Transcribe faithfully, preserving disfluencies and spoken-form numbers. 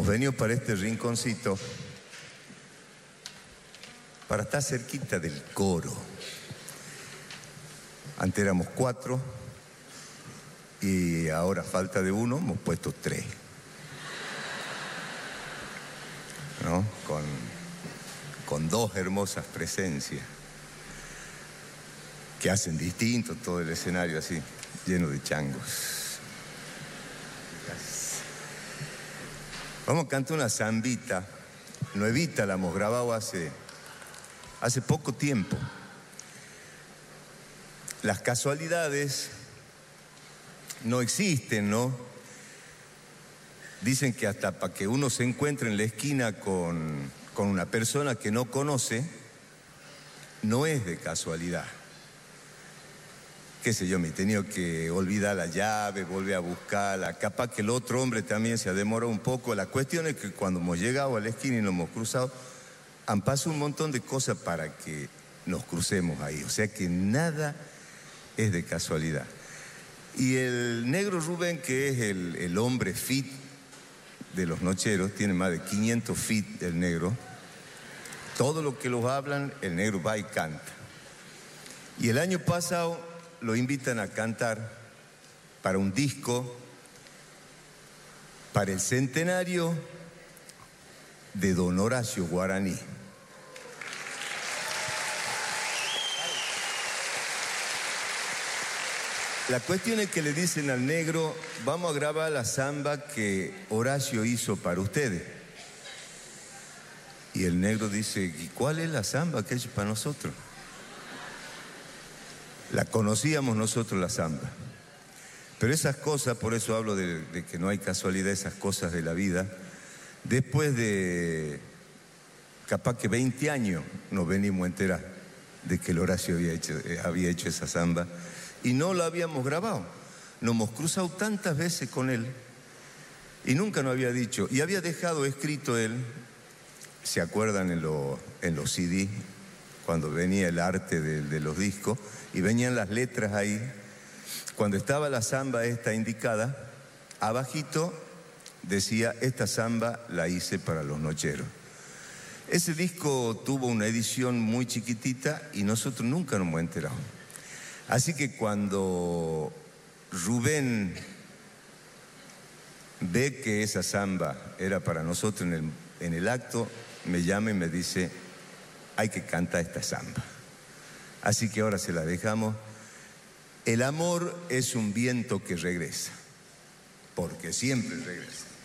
hemos venido para este rinconcito para estar cerquita del coro. Antes éramos cuatro y ahora, falta de uno, hemos puesto tres. ¿No? Con, con dos hermosas presencias que hacen distinto todo el escenario así, lleno de changos. Gracias. Vamos a cantar una zambita, nuevita, la hemos grabado hace, hace poco tiempo. Las casualidades no existen, ¿no? Dicen que hasta para que uno se encuentre en la esquina con, con una persona que no conoce, no es de casualidad. Qué sé yo, me he tenido que olvidar la llave, volver a buscarla, capaz que el otro hombre también se ha demorado un poco. La cuestión es que cuando hemos llegado a la esquina y nos hemos cruzado, han pasado un montón de cosas para que nos crucemos ahí. O sea que nada es de casualidad. Y el negro Rubén, que es el, el hombre fit de los nocheros, tiene más de quinientos fit el negro. Todo lo que los hablan, el negro va y canta. Y el año pasado lo invitan a cantar para un disco, para el centenario de Don Horacio Guaraní. La cuestión es que le dicen al negro, vamos a grabar la samba que Horacio hizo para ustedes. Y el negro dice, ¿y cuál es la samba que ha hecho para nosotros? La conocíamos nosotros la samba. Pero esas cosas, por eso hablo de, de que no hay casualidad, esas cosas de la vida, después de capaz que veinte años nos venimos a enterar de que el Horacio había hecho, eh, había hecho esa samba. Y no la habíamos grabado. Nos hemos cruzado tantas veces con él y nunca nos había dicho. Y había dejado escrito él, ¿se acuerdan en, lo, en los C D? Cuando venía el arte de, de los discos y venían las letras ahí. Cuando estaba la samba esta indicada, abajito decía, esta samba la hice para los nocheros. Ese disco tuvo una edición muy chiquitita y nosotros nunca nos hemos enterado. Así que cuando Rubén ve que esa samba era para nosotros en el, en el acto, me llama y me dice, hay que cantar esta samba. Así que ahora se la dejamos. El amor es un viento que regresa, porque siempre regresa.